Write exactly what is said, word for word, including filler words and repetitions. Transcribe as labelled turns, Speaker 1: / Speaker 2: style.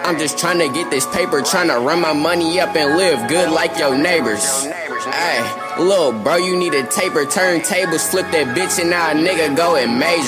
Speaker 1: I'm just tryna get this paper, tryna run my money up and live good like your neighbors. Ayy, little bro, you need a taper, turn tables, flip that bitch and now a nigga go and major.